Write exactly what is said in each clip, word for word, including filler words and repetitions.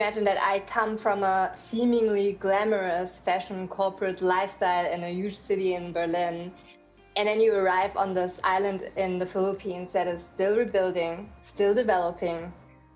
imagine that I come from a seemingly glamorous fashion corporate lifestyle in a huge city in Berlin. And then you arrive on this island in the Philippines that is still rebuilding, still developing.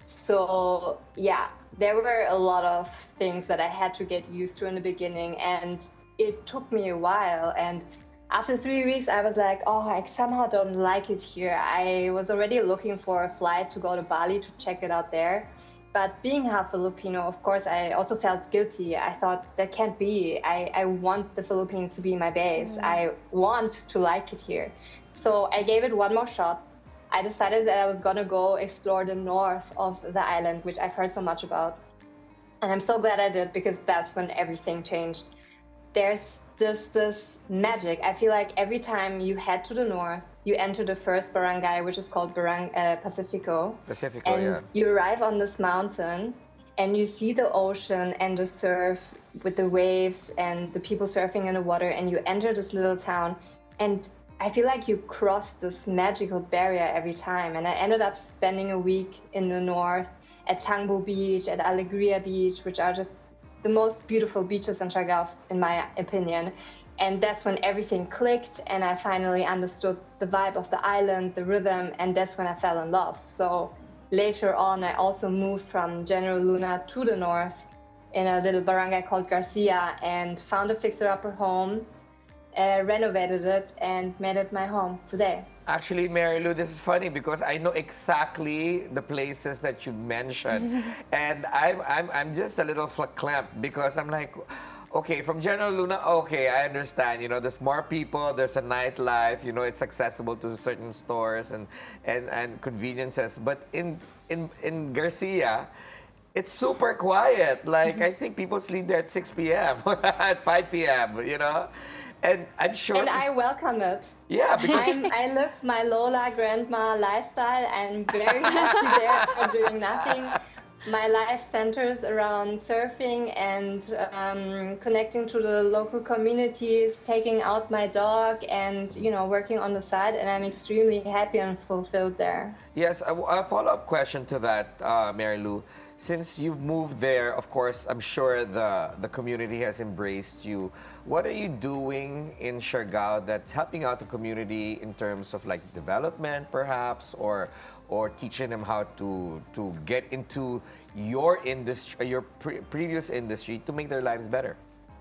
So, yeah, there were a lot of things that I had to get used to in the beginning, and it took me a while. And after three weeks, I was like, oh, I somehow don't like it here. I was already looking for a flight to go to Bali to check it out there. But being half Filipino, of course, I also felt guilty. I thought that can't be. I, I want the Philippines to be my base. I want to like it here. So I gave it one more shot. I decided that I was gonna go explore the north of the island, which I've heard so much about. And I'm so glad I did because that's when everything changed. There's just this magic. I feel like every time you head to the north, you enter the first barangay, which is called Barang uh, Pacifico, Pacifico, and yeah. you arrive on this mountain, and you see the ocean and the surf with the waves and the people surfing in the water, and you enter this little town, and I feel like you cross this magical barrier every time. And I ended up spending a week in the north at Tangbo Beach, at Alegria Beach, which are just the most beautiful beaches in Siargao, in my opinion. And that's when everything clicked, and I finally understood the vibe of the island, the rhythm, and that's when I fell in love. So later on, I also moved from General Luna to the north in a little barangay called Garcia and found a fixer-upper home, uh, renovated it, and made it my home today. Actually, Mary Lou, this is funny because I know exactly the places that you mentioned, and I'm I'm I'm just a little clamped because I'm like, okay, from General Luna, okay, I understand. You know, there's more people, there's a nightlife. You know, it's accessible to certain stores and and and conveniences. But in in in Garcia, it's super quiet. Like I think people sleep there at six p m at five p m. You know, and I'm sure. And I welcome it. Yeah, because I'm, I live my Lola grandma lifestyle. I'm very happy there doing nothing. My life centers around surfing and um, connecting to the local communities, taking out my dog, and you know, working on the side. And I'm extremely happy and fulfilled there. yes, a, a follow-up question to that, uh, Mary Lou. Since you've moved there, of course, I'm sure the, the community has embraced you. What are you doing in Siargao that's helping out the community in terms of like development, perhaps, or or teaching them how to to get into your industry, your pre- previous industry, to make their lives better?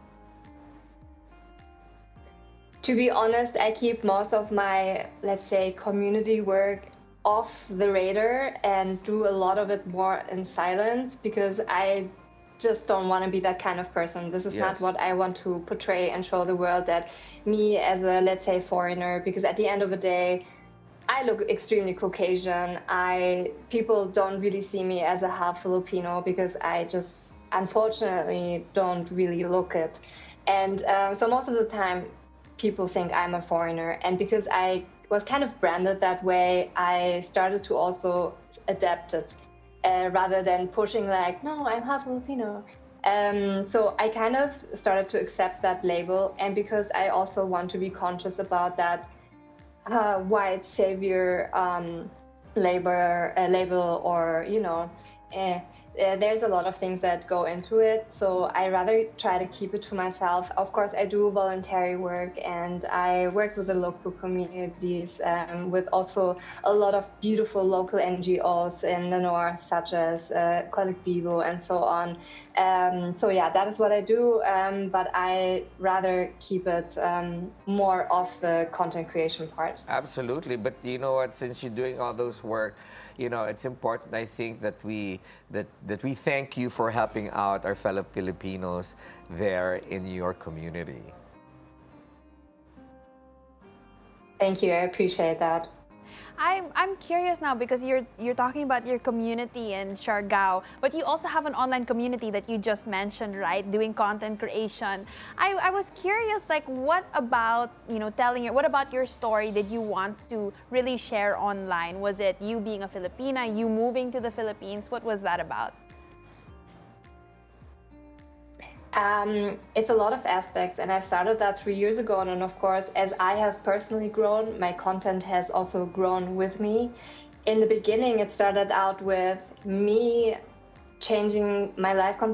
To be honest, I keep most of my, let's say, community work off the radar and do a lot of it more in silence because I just don't want to be that kind of person. This is not Yes. what I want to portray and show the world, that me as a, let's say, foreigner, because at the end of the day, I look extremely Caucasian. I people don't really see me as a half Filipino because I just unfortunately don't really look it. And um, so most of the time, people think I'm a foreigner. And because I was kind of branded that way, I started to also adapt it uh, rather than pushing like, no, I'm half Filipino. Um, so I kind of started to accept that label. And because I also want to be conscious about that uh, white savior um, labor uh, label, or you know, eh, uh, there's a lot of things that go into it. So I rather try to keep it to myself. Of course, I do voluntary work and I work with the local communities, um, with also a lot of beautiful local N G Os in the north, such as uh, Colectivo and so on. Um, so yeah, that is what I do, um, but I rather keep it um, more off the content creation part. Absolutely, but you know what? Since you're doing all those work, you know it's important. I think that we that that we thank you for helping out our fellow Filipinos there in your community. Thank you, I appreciate that. I'm I'm curious now because you're you're talking about your community in Siargao, but you also have an online community that you just mentioned, right? Doing content creation. I, I was curious, like, what about, you know, telling your what about your story did you want to really share online? Was it you being a Filipina, you moving to the Philippines? What was that about? Um, it's a lot of aspects, and I started that three years ago. And of course, as I have personally grown, my content has also grown with me. In the beginning, it started out with me changing my life completely.